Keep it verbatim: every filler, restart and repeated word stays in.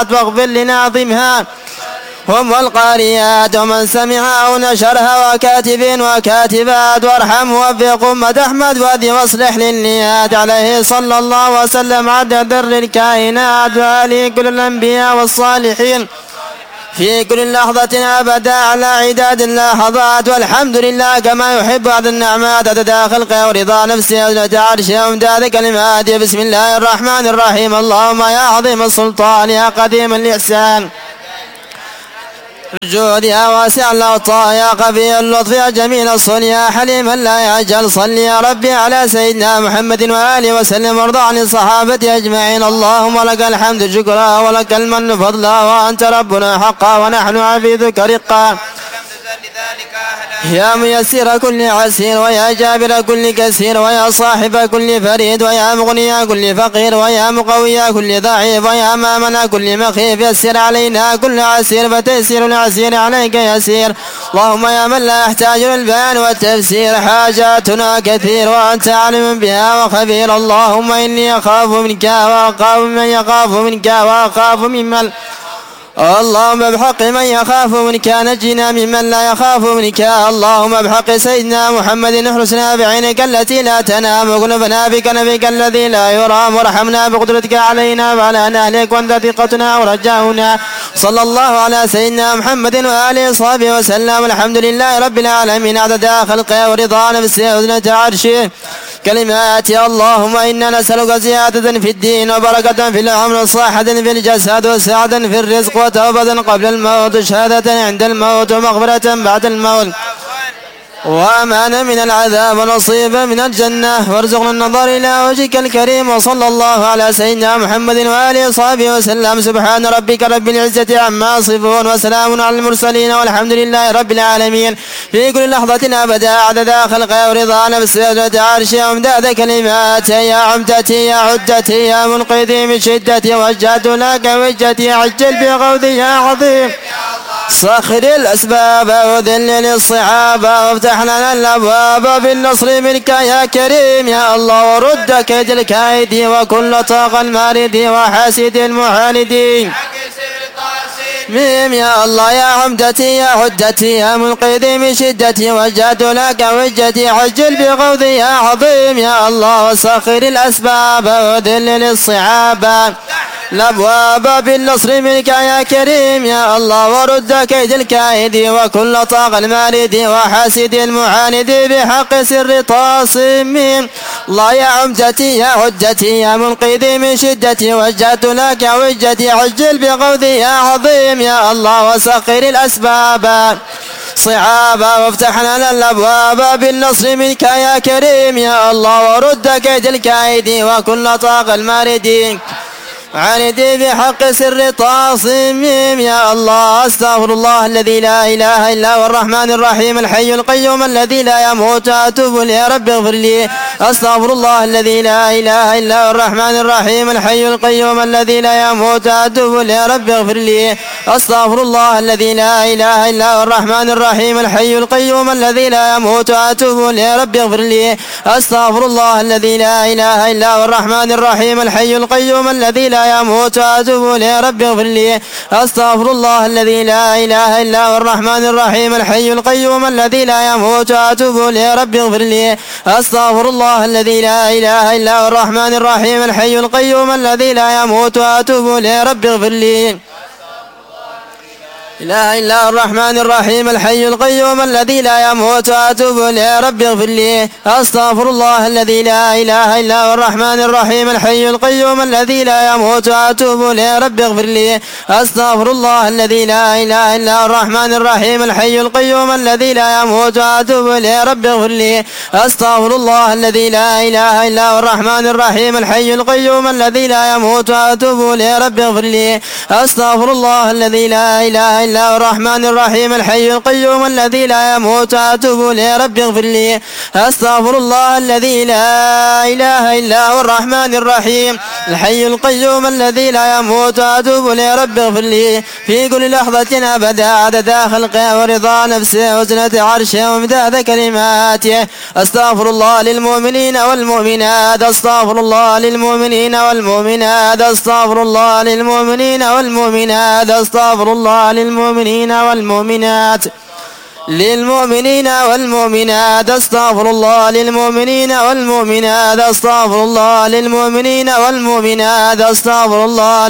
واغفر لناظمها هم والقارئات ومن سمعها ونشرها وكاتب وكاتبات وارحم ووفق أمة أحمد وذي واصلح للنيات عليه صلى الله وسلم عدد در الكائنات وآله كل الأنبياء والصالحين في كل لحظة أبدا على عداد اللحظات والحمد لله كما يحب هذا النعمات عدد خلقه ورضا نفسه وزنة عرشه وامداد كلماته. بسم الله الرحمن الرحيم. اللهم يا عظيم السلطان يا قديم الإحسان الجود يا واسع العطاء يا قوي اللطف يا جميل الصنع يا حليما لا يعجل صل يا ربي على سيدنا محمد وآله وسلم وارض عن الصحابة أجمعين. اللهم لك الحمد شكرا ولك المن فضلا وأنت ربنا حقا ونحن عبيدك رقا يا ميسر كل عسير ويا جابر كل كسير ويا صاحب كل فريد ويا مغني كل فقير ويا مقوي كل ضعيف ويا مامنا كل مخيف يسر علينا كل عسير فتيسير العسير عليك يسير. اللهم يا من لا يحتاج للبيان والتفسير حاجاتنا كثير وأنت عالم بها وخبير. اللهم إني أخاف منك وأخاف من يخاف منك وأخاف ممن اللهم بحق من يخاف منك نجنا ممن لا يخاف منك. اللهم بحق سيدنا محمد احرسنا بعينك التي لا تنام وقلبنا بكنفك الذي لا يرام وارحمنا بقدرتك علينا وعلى نهلك وانت ثقتنا ورجاؤنا. صلى الله على سيدنا محمد وآله وصحبه وسلم. الحمد لله رب العالمين عدد خلقه ورضا نفسه وزنة عرشه كلماتي. اللهم إنا نسألك زيادة في الدين وبركة في العمر وصحة في الجسد وسعة في الرزق وتوبة قبل الموت وشهادة عند الموت ومغفرة بعد الموت وأمان من العذاب ونصيب من الجنة وارزقنا النظر إلى وجهك الكريم. وصلى الله على سيدنا محمد وآله وصحبه وسلم. سبحان ربك رب العزة عما يصفون وسلام على المرسلين والحمد لله رب العالمين في كل لحظة أبدا عدد خلقه ورضا نفسه وعرشه وامداد كلماته. يا عمدتي يا عدتي يا منقذي من شدتي وجهت لك وجهتي عجل بغوثي يا عظيم سخر الأسباب وذلل الصعاب وافتح لنا الأبواب بالنصر منك يا كريم يا الله ورد كيد الكائد وكل طاغ المارد وحاسد المعاند ميم يا الله يا عمدتي يا عدتي يا منقذي من شدتي وجهت لك وجهتي عجل بغوثي يا عظيم يا الله وسخر الأسباب وذلل الصعاب الأبواب بالنصر منك يا كريم يا الله ورد كيد الكائد وكل طاغ المارد وحاسد المعاند بحق سر طاصم. الله يا عمدتي يا عدتي يا منقذي من شدتي وجهت لك وجهتي عجل بغوثي يا عظيم يا الله وسخر الأسباب صعابا وافتح لنا الأبواب بالنصر منك يا كريم يا الله ورد كيد الكائد وكل طاغ المارد عاندي بحق سر طاصم يا الله. استغفر الله الذي لا إله إلا هو الرحمن الرحيم الحي القيوم الذي لا يموت أتوب يا رب اغفر لي. استغفر الله الذي لا إله إلا هو الرحمن الرحيم الحي القيوم الذي لا يموت أتوب يا رب اغفر لي. استغفر الله الذي لا إله إلا هو الرحمن الرحيم الحي القيوم الذي لا يموت أتوب يا رب اغفر لي. استغفر الله الذي لا إله إلا هو الرحمن الرحيم الحي القيوم الذي لا يموت وأتوب يا رب اغفر لي. استغفر الله الذي لا إله إلا هو الرحمن الرحيم الحي القيوم الذي لا يموت وأتوب يا رب اغفر لي. استغفر الله الذي لا إله إلا هو الرحمن الرحيم الحي القيوم الذي لا يموت وأتوب يا رب اغفر لي. لا إله إلا الرحمن الرحيم الحي القيوم الذي لا يموت وأتوب يا رب اغفر لي. استغفر الله الذي لا إله إلا هو الرحمن الرحيم الحي القيوم الذي لا يموت وأتوب يا رب اغفر لي. استغفر الله الذي لا إله إلا هو الرحمن الرحيم الحي القيوم الذي لا يموت وأتوب يا رب اغفر لي. استغفر الله الذي لا إله إلا هو الرحمن الرحيم الحي القيوم الذي لا يموت وأتوب يا رب اغفر لي. استغفر الله الذي لا إله إلا إلا هو الرحمن الرحيم الحي القيوم الذي لا يموت أتوب إليه رب اغفر لي أستغفر الله الذي لا إله إلا هو الرحمن الرحيم الحي القيوم الذي لا يموت أتوب إليه رب اغفر لي في كل لحظة أبدا عدد خلقه ورضا نفسه وزنة عرشه ومداد كلماته أستغفر الله للمؤمنين والمؤمنات أستغفر الله للمؤمنين والمؤمنات أستغفر الله للمؤمنين والمؤمنات أستغفر الله للمؤمنين والمؤمنات للمؤمنين والمؤمنات أستغفر الله للمؤمنين والمؤمنات أستغفر الله للمؤمنين والمؤمنات أستغفر الله